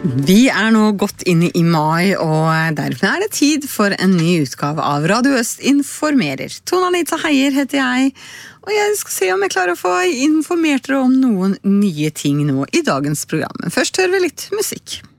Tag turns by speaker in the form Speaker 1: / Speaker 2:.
Speaker 1: Vi nå godt inne i mai, og derfor det tid for en ny utgave av Radio Øst informerer. Tone Anita Heier heter jeg, og jeg skal se om jeg klarer å få informert dere om noen nye ting nå i dagens program. Men først hører vi litt musikk.